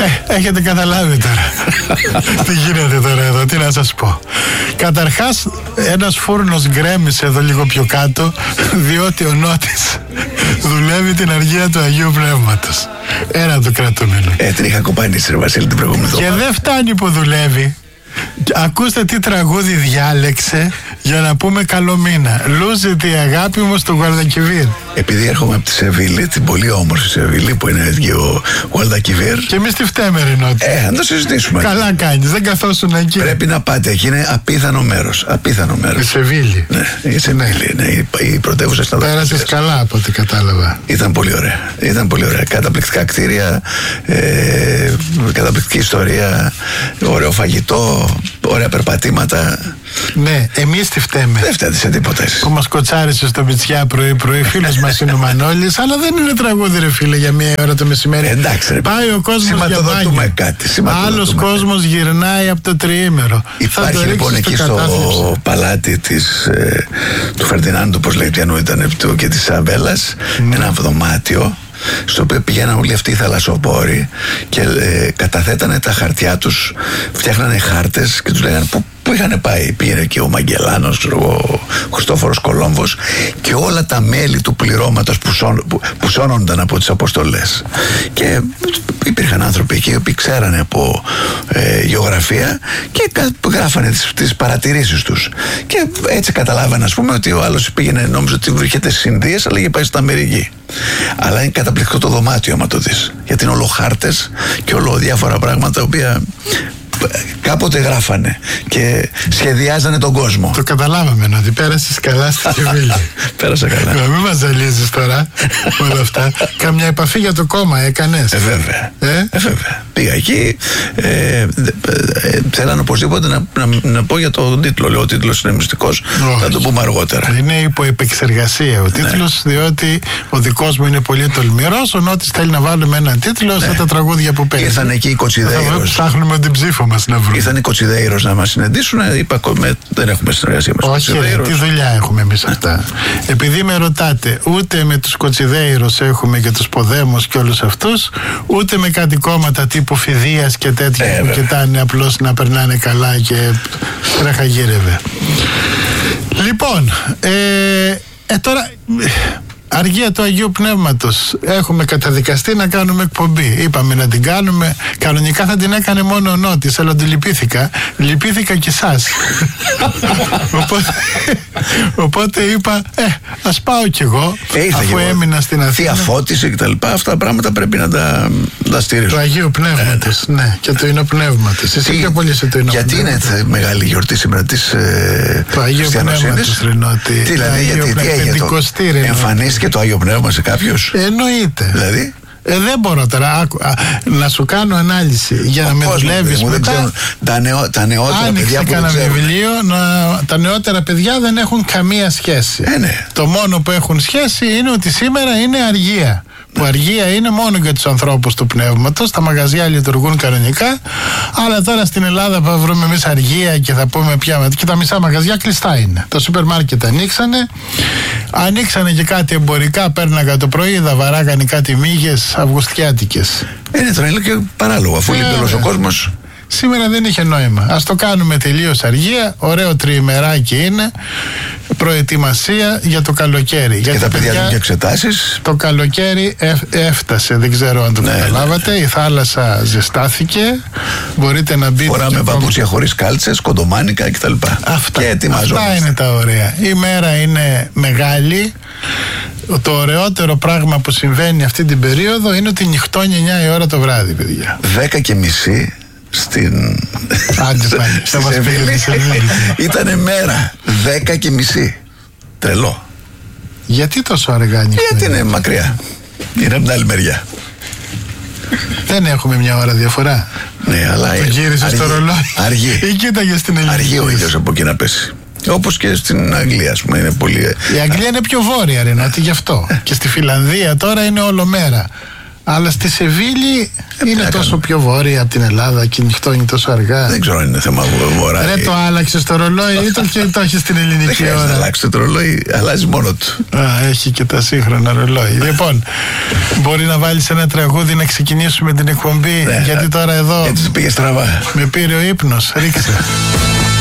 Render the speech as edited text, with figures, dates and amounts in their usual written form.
Έχετε καταλάβει τώρα τι γίνεται τώρα εδώ, τι να σας πω. Καταρχάς ένας φούρνος γκρέμισε εδώ λίγο πιο κάτω, διότι ο Νότης δουλεύει την αργία του Αγίου Πνεύματος. Ένα το κρατούμενο. Την είχα κοπανίσει ρε Βασίλη την προηγούμενη εβδομάδα. Και δεν φτάνει που δουλεύει. Ακούστε τι τραγούδι διάλεξε για να πούμε καλό μήνα. Λούζεται η αγάπη μου στο Γουαλδακιβίρ. Επειδή έρχομαι από τη Σεβίλη, την πολύ όμορφη Σεβίλη που είναι και ο Γουαλδακιβίρ. Και εμείς τη φταίμε ρε Νότι. Να το συζητήσουμε. Καλά κάνεις, δεν καθόσουν εκεί. Πρέπει να πάτε, εκεί είναι απίθανο μέρος. Απίθανο μέρος. Η Σεβίλη. Ναι, η Σεβίλη, ναι, η πρωτεύουσα στην Ελλάδα. Πέρασες καλά από ό,τι κατάλαβα. Ήταν πολύ ωραία. Ήταν πολύ ωραία. Καταπληκτικά κτίρια, καταπληκτική ιστορία, ωραίο φαγητό, ωραία περπατήματα. Ναι, εμείς τη φταίμε. Δεν φταίτε σε τίποτα εσείς. Που μας κοτσάρισε στο Μητσιά πρωί-πρωί, φίλος μας είναι ο Μανώλης, αλλά δεν είναι τραγούδι ρε φίλε για μία ώρα το μεσημέρι. Εντάξει ρε. Πάει ο κόσμος για μπάνιο. Άλλος κόσμος γυρνάει από το τριήμερο. Υπάρχει λοιπόν εκεί στο παλάτι του Φερντινάντου, όπως λέει πιανού ήταν, και της Σαβέλας, ένα δωμάτιο στο οποίο πηγαίναν όλοι αυτοί οι θαλασσοπόροι και καταθέτανε τα χαρτιά τους, φτιάχνανε χάρτες και τους λέγανε πού είχαν πάει. Πήγαινε και ο Μαγκελάνος, ο Χριστόφορος Κολόμβος και όλα τα μέλη του πληρώματος που σώνονταν από τις αποστολές. Και υπήρχαν άνθρωποι εκεί οι οποίοι ξέρανε από γεωγραφία και γράφανε τις παρατηρήσεις τους. Και έτσι καταλάβανε, ας πούμε, ότι ο άλλος πήγαινε, νόμιζε ότι βρίσκεται στις Ινδίες, αλλά είχε πάει στην Αμερική. Αλλά είναι καταπληκτικό το δωμάτιο, άμα το δεις. Γιατί είναι όλο χάρτες και όλο διάφορα πράγματα τα οποία κάποτε γράφανε και σχεδιάζανε τον κόσμο. Το καταλάβαμε ότι πέρασες καλά στη Σεβίλη. Πέρασα καλά. Μην μας ζαλίζεις τώρα όλα αυτά. Καμιά επαφή για το κόμμα έκανες? Βέβαια. Πήγα εκεί. Θέλανε οπωσδήποτε να πω για τον τίτλο. Λέω ο τίτλος είναι μυστικός. Θα το πούμε αργότερα. Είναι υπό επεξεργασία ο τίτλος, διότι ο δικός μου είναι πολύ τολμηρός. Ο Νότης θέλει να βάλουμε έναν τίτλο σε τα τραγούδια που παίζει. Ήρθαν εκεί οι Κοτσιδέιρος. Ψάχνουμε την ψήφο μας να βρούμε. Ήρθαν οι Κοτσιδέιρος να μας συναντήσουν. Είπα, δεν έχουμε συνεργασία μας. Όχι, τι δουλειά έχουμε εμείς αυτά. Επειδή με ρωτάτε, ούτε με τους Κοτσιδέιρος έχουμε και τους Ποδέμους και όλους αυτούς, ούτε με κάτι κόμματα τύπου Φιδείας και τέτοια που κοιτάνε απλώς να περνάνε καλά και τρέχα γύρευε. Λοιπόν, τώρα αργία του Αγίου Πνεύματος. Έχουμε καταδικαστεί να κάνουμε εκπομπή. Είπαμε να την κάνουμε. Κανονικά θα την έκανε μόνο ο Νότης, αλλά την λυπήθηκα. Λυπήθηκα και εσάς. Οπότε είπα, ας πάω κι εγώ, αφού έμεινα στην Αθήνα. Διαφώτιση και τα λοιπά, αυτά τα πράγματα πρέπει να τα στηρίζουν. Του Αγίου Πνεύματος, ναι, και του Ινοπνεύματος. Εσύ πιο πολύ σε το Ινοπνεύματος. Γιατί είναι μεγάλη γιορτή σήμερα της Χριστιανοσύνης? Τι δηλαδή, γιατί εμφανίστηκε και το Άγιο Πνεύμα σε κάποιους? Εννοείται. Δηλαδή δεν μπορώ τώρα να σου κάνω ανάλυση για να με δουλεύεις μετά. Τα νεότερα παιδιά που βιβλίο, τα νεότερα παιδιά δεν έχουν καμία σχέση. Ναι. Το μόνο που έχουν σχέση είναι ότι σήμερα είναι αργία. Που αργία είναι μόνο για τους ανθρώπους του πνεύματος. Τα μαγαζιά λειτουργούν κανονικά. Αλλά τώρα στην Ελλάδα θα βρούμε εμείς αργία και θα πούμε πια. Και τα μισά μαγαζιά κλειστά είναι. Τα σούπερ μάρκετ ανοίξανε. Ανοίξανε και κάτι εμπορικά. Πέρναγα το πρωί, βαράγανε κάτι μύγες αυγουστιάτικες. Είναι τρελό και παράλογο, αφού είναι τέλος ο κόσμος. Σήμερα δεν είχε νόημα. Ας το κάνουμε τελείως αργία. Ωραίο τριημεράκι είναι. Προετοιμασία για το καλοκαίρι. Και τα παιδιά δίνουν και εξετάσεις. Το καλοκαίρι έφτασε. Δεν ξέρω αν το καταλάβατε. Η θάλασσα ζεστάθηκε. Μπορείτε να μπείτε. Φοράμε παπούτσια χωρίς κάλτσες, κοντομάνικα κτλ. Αυτά είναι τα ωραία. Η μέρα είναι μεγάλη. Το ωραιότερο πράγμα που συμβαίνει αυτή την περίοδο είναι ότι νυχτώνει 9 η ώρα το βράδυ, παιδιά. 10:30 στην Σεβίλη ήτανε μέρα 10:30. Τρελό. Γιατί τόσο αργά νυχτώνει? Γιατί είναι μακριά. Είναι από την άλλη μεριά. Δεν έχουμε μια ώρα διαφορά. Ναι, αλλά το γύρισε στο ρολόι. Αργή. Ή κοίταγε στην Ελλάδα. Αργή ο ήλιος από εκεί να πέσει. Όπως και στην Αγγλία, ας πούμε, είναι πολύ. Η Αγγλία είναι πιο βόρεια, Ρενάτη, γι' αυτό. Και στη Φιλανδία τώρα είναι όλο μέρα. Αλλά στη Σεβίλη είναι τόσο πιο βόρεια από την Ελλάδα και νυχτώνει τόσο αργά. Δεν ξέρω αν είναι θέμα βορρά. Ρε, το άλλαξε το ρολόι ή το έχει στην ελληνική ώρα? Δεν αλλάξει το ρολόι, αλλάζει μόνο του. Έχει και τα σύγχρονα ρολόι. Λοιπόν, μπορεί να βάλεις ένα τραγούδι να ξεκινήσουμε την εκπομπή, γιατί τώρα εδώ έτσι πήγε στραβά. με πήρε ο ύπνος. Ρίξε.